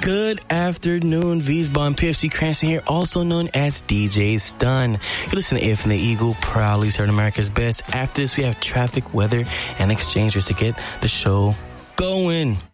Good afternoon, Wiesbaden, PFC Cranston here, also known as DJ Stun. You listen to If and the Eagle, proudly serving America's best. After this, we have traffic, weather, and exchangers to get the show going.